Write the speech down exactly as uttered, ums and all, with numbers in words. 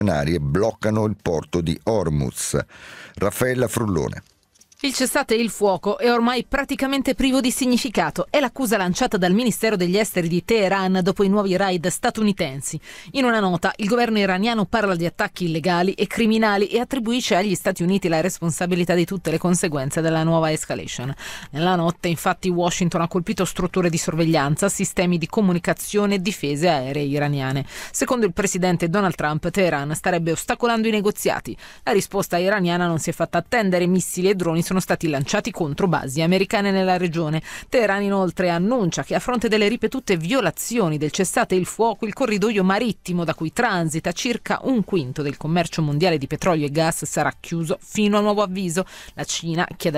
bloccano il porto di Hormuz. Raffaella Frullone. Il cessate il fuoco è ormai praticamente privo di significato. È l'accusa lanciata dal Ministero degli Esteri di Teheran dopo i nuovi raid statunitensi. In una nota, il governo iraniano parla di attacchi illegali e criminali e attribuisce agli Stati Uniti la responsabilità di tutte le conseguenze della nuova escalation. Nella notte, infatti, Washington ha colpito strutture di sorveglianza, sistemi di comunicazione e difese aeree iraniane. Secondo il presidente Donald Trump, Teheran starebbe ostacolando i negoziati. La risposta iraniana non si è fatta attendere. Missili e droni sono stati lanciati contro basi americane nella regione. Teheran inoltre annuncia che a fronte delle ripetute violazioni del cessate il fuoco, il corridoio marittimo da cui transita circa un quinto del commercio mondiale di petrolio e gas sarà chiuso fino a nuovo avviso. La Cina chiede